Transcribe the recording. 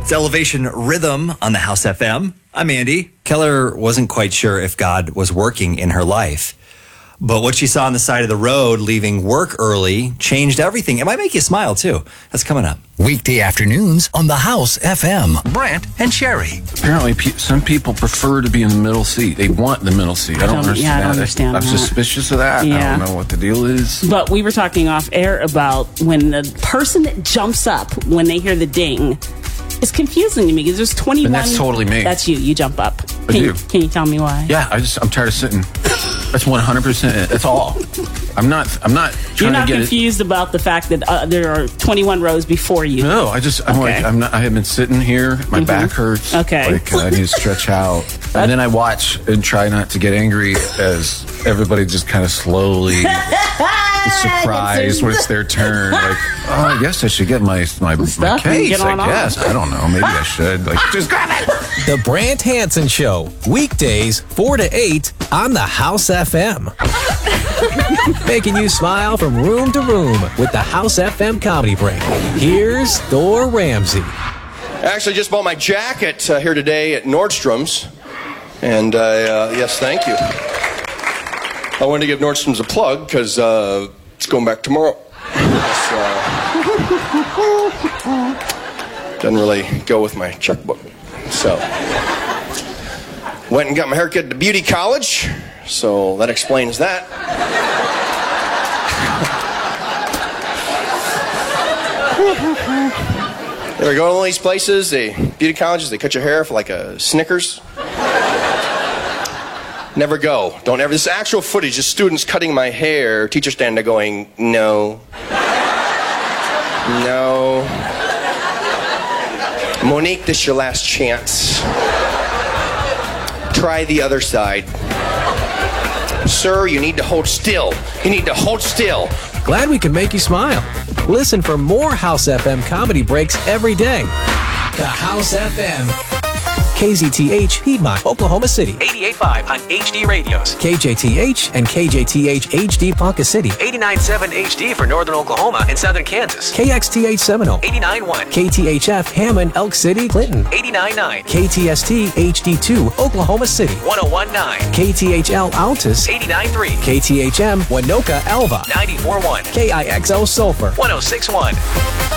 It's Elevation Rhythm on the House FM. I'm Andy. Keller wasn't quite sure if God was working in her life. But what she saw on the side of the road, leaving work early, changed everything. It might make you smile, too. That's coming up. Weekday afternoons on the House FM. Brant and Sherry. Apparently, some people prefer to be in the middle seat. They want the middle seat. I don't understand. Yeah, I don't understand I'm that. suspicious of that. Yeah. I don't know what the deal is. But we were talking off air about when the person that jumps up when they hear the ding is confusing to me because there's 21. And that's totally me. That's you. You jump up. I do. Can you tell me why? Yeah, I'm tired of sitting. That's 100% it. That's all. I'm not trying You're not to get confused about the fact that there are 21 rows before you. No, I have been sitting here. My back hurts. Okay. Like, I need to stretch out. And then I watch and try not to get angry as everybody just kind of slowly is surprised when it's their turn. Like, oh, I guess I should get my case, I guess. I don't know. Maybe I should. Like, just grab it. The Brant Hansen Show. Weekdays, 4 to 8 on the House FM. Making you smile from room to room with the House FM Comedy Break. Here's Thor Ramsey. I actually just bought my jacket here today at Nordstrom's. And, yes, thank you. I wanted to give Nordstrom's a plug because it's going back tomorrow. Doesn't really go with my checkbook. So, went and got my haircut at the beauty college. So that explains that. There we go to all these places, the beauty colleges, they cut your hair for like a Snickers. Never go. Don't ever. This is actual footage of students cutting my hair, teacher standing there going, no. No. Monique, this is your last chance. Try the other side. Sir, you need to hold still. You need to hold still. Glad we can make you smile. Listen for more House FM comedy breaks every day. The House FM. KZTH, Piedmont, Oklahoma City. 88.5 on HD radios. KJTH and KJTH HD Ponca City. 89.7 HD for Northern Oklahoma and Southern Kansas. KXTH Seminole. 89.1. KTHF Hammond, Elk City, Clinton. 89.9. KTST HD2, Oklahoma City. 101.9. KTHL Altus. 89.3. KTHM Winoka Alva. 94.1. KIXO Sulphur. 106.1.